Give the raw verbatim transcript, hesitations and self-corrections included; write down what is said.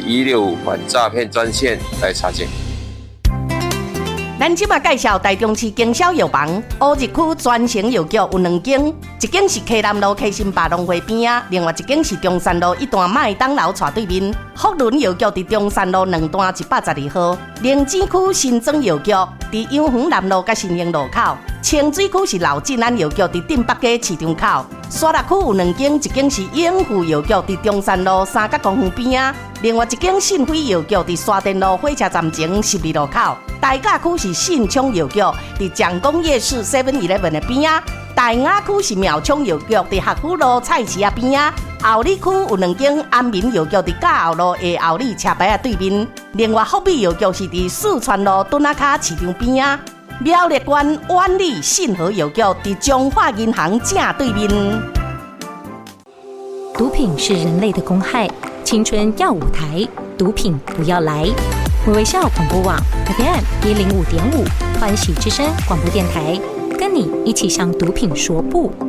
一六五反诈骗专线来查询。 咱即马介绍台中市经销药房乌日区专营药局有两间，一间是溪南路溪心百农会边啊，另外一间是中山路一段麦当劳斜对面。福伦药局伫中山路两段一百十二号，灵芝区新庄药局伫永恒南路甲新兴路口，清水区是老进安药局伫镇北街市场口。沙鹿区有两间，一间是永富药局伫中山路三角公园边啊，另外一间信辉药局伫沙田路火车站前十二路口。大甲区是信昌药局伫蒋公夜市 seven eleven 的边啊，大雅区是苗昌药局伫学府路菜市啊边啊。后里区有两间安民药局伫嘉后路的后里车牌啊对面，另外福美药局是伫四川路墩仔卡市场边啊。苗栗县万里信和药局伫中华银行正对面。 毒品是人类的公害，青春要舞台，毒品不要来。微微笑广播网 F M 一零五点五，欢喜之声广播电台，跟你一起向毒品说不。